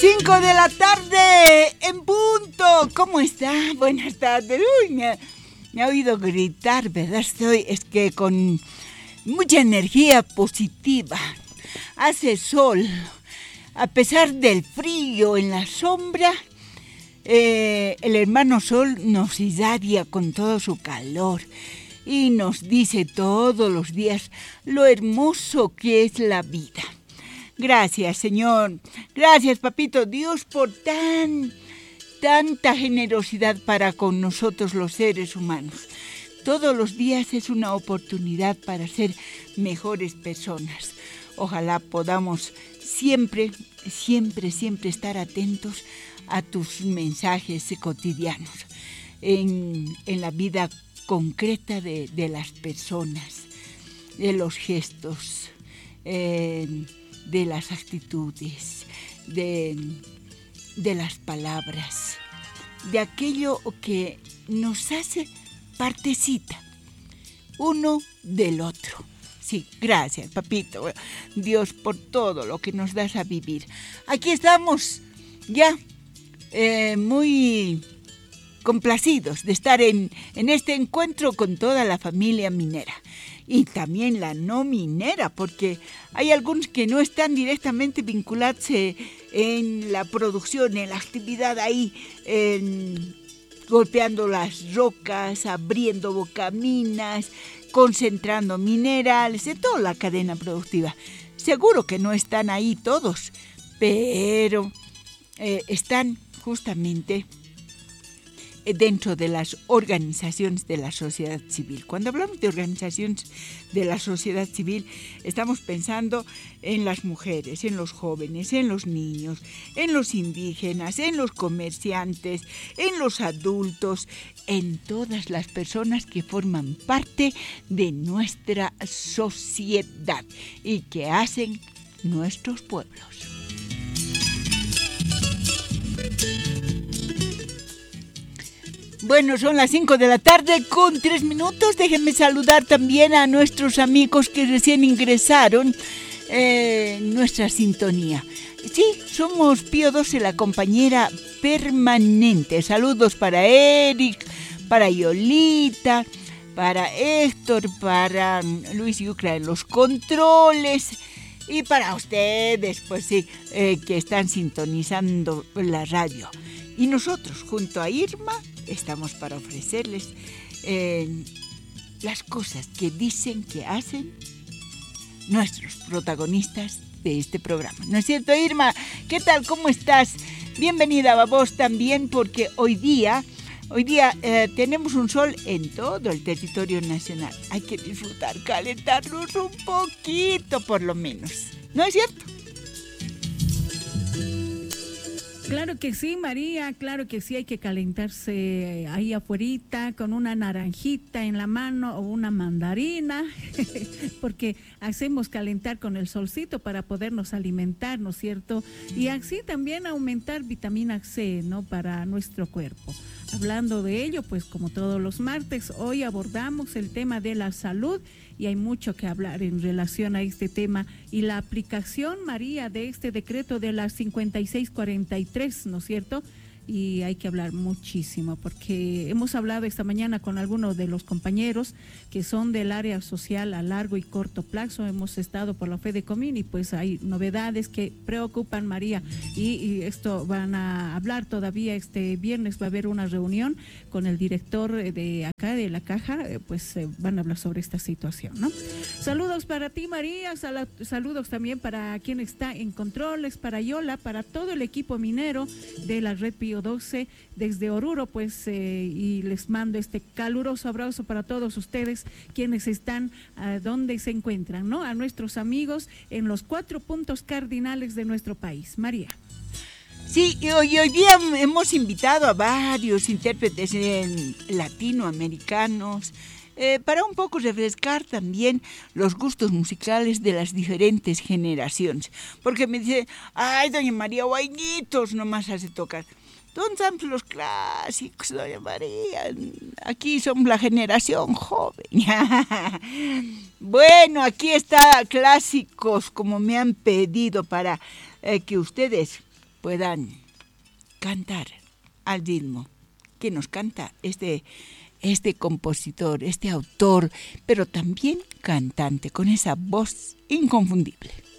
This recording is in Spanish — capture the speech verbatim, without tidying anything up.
Cinco de la tarde, en punto. ¿Cómo está? Buenas tardes. Uy, me ha, me ha oído gritar, ¿verdad? Estoy, es que con mucha energía positiva. Hace sol. A pesar del frío en la sombra, eh, el hermano sol nos irradia con todo su calor y nos dice todos los días lo hermoso que es la vida. Gracias, Señor. Gracias, Papito Dios, por tan, tanta generosidad para con nosotros los seres humanos. Todos los días es una oportunidad para ser mejores personas. Ojalá podamos siempre, siempre, siempre estar atentos a tus mensajes cotidianos en, en la vida concreta de, de las personas, de los gestos, eh, de las actitudes, de, de las palabras, de aquello que nos hace partecita uno del otro. Sí, gracias, Papito Dios, por todo lo que nos das a vivir. Aquí estamos ya eh, muy complacidos de estar en, en este encuentro con toda la familia minera. Y también la no minera, porque hay algunos que no están directamente vinculados en la producción, en la actividad ahí, en, golpeando las rocas, abriendo bocaminas, concentrando minerales, de toda la cadena productiva. Seguro que no están ahí todos, pero eh, están justamente dentro de las organizaciones de la sociedad civil. Cuando hablamos de organizaciones de la sociedad civil, estamos pensando en las mujeres, en los jóvenes, en los niños, en los indígenas, en los comerciantes, en los adultos, en todas las personas que forman parte de nuestra sociedad y que hacen nuestros pueblos. Bueno, son las cinco de la tarde con tres minutos. Déjenme saludar también a nuestros amigos que recién ingresaron eh, en nuestra sintonía. Sí, somos Pío doce, la compañera permanente. Saludos para Eric, para Yolita, para Héctor, para Luis Yucra en los controles y para ustedes, pues sí, eh, que están sintonizando la radio. Y nosotros, junto a Irma, estamos para ofrecerles eh, las cosas que dicen, que hacen nuestros protagonistas de este programa. ¿No es cierto, Irma? ¿Qué tal? ¿Cómo estás? Bienvenida a vos también, porque hoy día, hoy día eh, tenemos un sol en todo el territorio nacional. Hay que disfrutar, calentarnos un poquito por lo menos. ¿No es cierto? Claro que sí, María, claro que sí, hay que calentarse ahí afuerita con una naranjita en la mano o una mandarina, porque hacemos calentar con el solcito para podernos alimentar, ¿no es cierto? Y así también aumentar vitamina C, ¿no?, para nuestro cuerpo. Hablando de ello, pues como todos los martes, hoy abordamos el tema de la salud y hay mucho que hablar en relación a este tema y la aplicación, María, de este decreto de las cincuenta y seis cuarenta y tres, ¿no es cierto? Y hay que hablar muchísimo porque hemos hablado esta mañana con algunos de los compañeros que son del área social a largo y corto plazo. Hemos estado por la FEDECOMIN y pues hay novedades que preocupan, María, y, y esto van a hablar todavía este viernes. Va a haber una reunión con el director de acá de la caja, pues eh, van a hablar sobre esta situación, ¿no? Saludos para ti, María, sal- saludos también para quien está en controles, para Yola, para todo el equipo minero de la red Pío doce desde Oruro, pues eh, y les mando este caluroso abrazo para todos ustedes quienes están uh, donde se encuentran, ¿no? A nuestros amigos en los cuatro puntos cardinales de nuestro país. María. Sí, y hoy, hoy día hemos invitado a varios intérpretes eh, latinoamericanos eh, para un poco refrescar también los gustos musicales de las diferentes generaciones. Porque me dice, ay, doña María, guayitos nomás hace tocar. ¿Dónde están los clásicos, doña María? Aquí somos la generación joven. Bueno, aquí está clásicos como me han pedido para eh, que ustedes puedan cantar al ritmo que nos canta este, este compositor, este autor, pero también cantante con esa voz inconfundible.